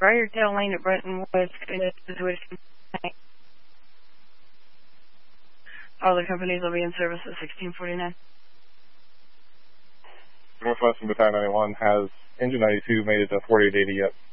Briardale Lane at Brenton Woods. All the companies will be in service at 1649. Northwestern Battalion 91 has engine 92 made it to 4880 yet.